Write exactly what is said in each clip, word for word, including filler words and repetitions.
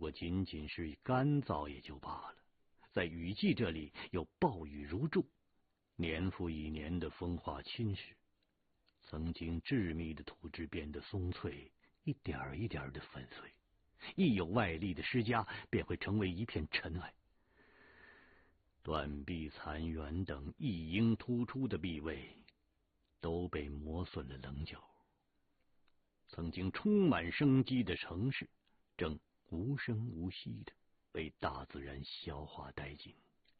果仅仅是干燥也就罢了，在雨季这里又暴雨如注，年复一年的风化侵蚀，曾经致密的土质变得松脆，一点一点的粉碎，一有外力的施加，便会成为一片尘埃。断壁残垣等一应突出的壁位都被磨损了棱角，曾经充满生机的城市正无声无息的被大自然消化殆尽。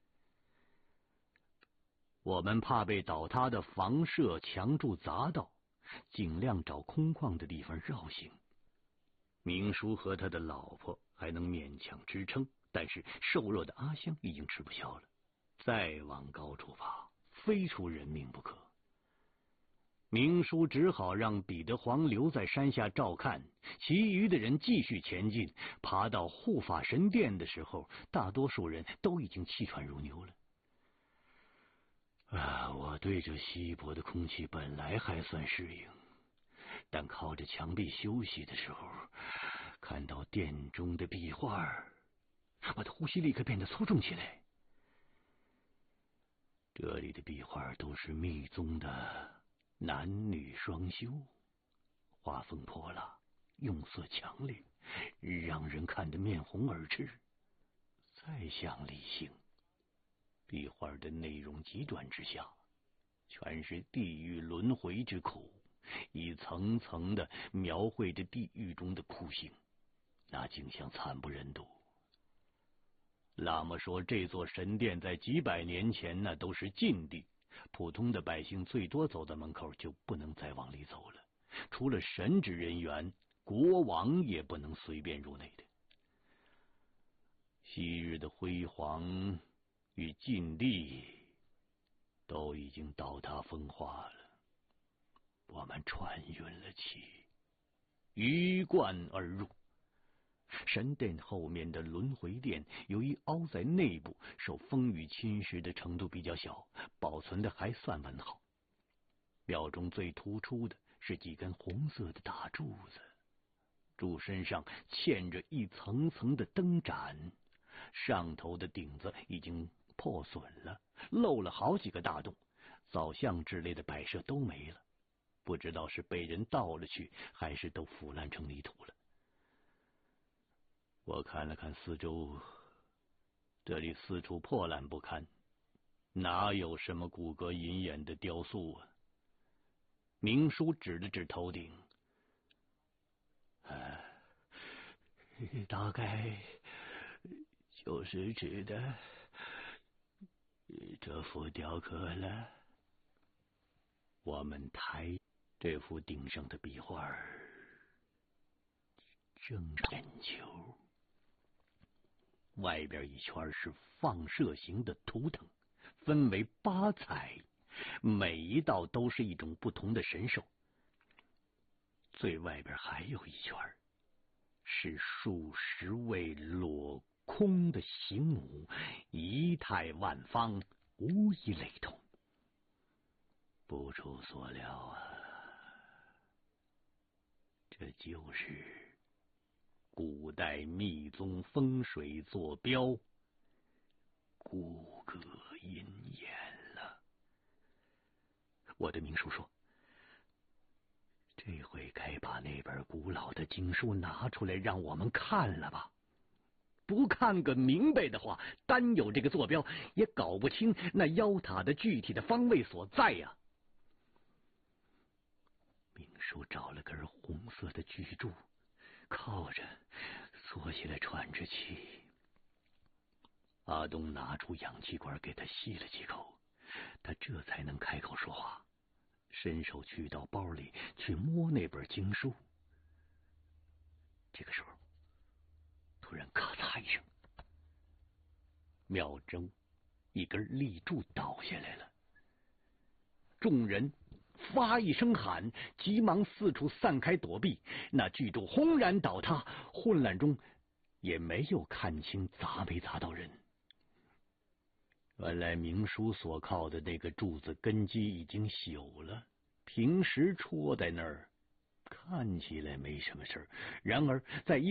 我们怕被倒塌的房舍墙柱砸到，尽量找空旷的地方绕行。明叔和他的老婆还能勉强支撑，但是瘦弱的阿香已经吃不消了，再往高处爬，非出人命不可。明叔只好让彼得黄留在山下照看，其余的人继续前进。爬到护法神殿的时候，大多数人都已经气喘如牛了。啊，我对这稀薄的空气本来还算适应，但靠着墙壁休息的时候，看到殿中的壁画，我的呼吸立刻变得粗重起来。这里的壁画都是密宗的男女双修，画风泼辣，用色强烈，让人看得面红耳赤。再向里行，壁画的内容急转直下，全是地狱轮回之苦，一层层的描绘着地狱中的酷刑，那景象惨不忍睹。喇嘛说，这座神殿在几百年前那都是禁地，普通的百姓最多走到门口就不能再往里走了，除了神职人员，国王也不能随便入内的。昔日的辉煌与禁地都已经倒塌风化了。我们喘匀了气，鱼贯而入。神殿后面的轮回殿由于凹在内部，受风雨侵蚀的程度比较小，保存的还算完好。庙中最突出的是几根红色的大柱子，柱身上嵌着一层层的灯盏，上头的顶子已经破损了，漏了好几个大洞，造像之类的摆设都没了，不知道是被人盗了去，还是都腐烂成泥土了。我看了看四周，这里四处破烂不堪，哪有什么骨骼银眼的雕塑啊？明叔指了指头顶，啊，大概就是指的这幅雕刻了。我们抬这幅顶上的壁画，正眼球。外边一圈是放射型的图腾，分为八彩，每一道都是一种不同的神兽。最外边还有一圈，是数十位裸空的形母，仪态万方，无一类同。不出所料啊，这就是古代密宗风水坐标骨骼阴眼了。我对明叔说，这回该把那本古老的经书拿出来让我们看了吧，不看个明白的话，单有这个坐标也搞不清那妖塔的具体的方位所在呀。明叔找了根红色的巨柱，靠着坐起来喘着气。阿东拿出氧气管给他吸了几口，他这才能开口说话，伸手去到包里去摸那本经书。这个时候突然咔嚓一声，庙中一根立柱倒下来了，众人发一声喊，急忙四处散开躲避。那巨柱轰然倒塌，混乱中也没有看清砸没砸到人。原来明叔所靠的那个柱子根基已经朽了，平时戳在那儿看起来没什么事儿，然而在一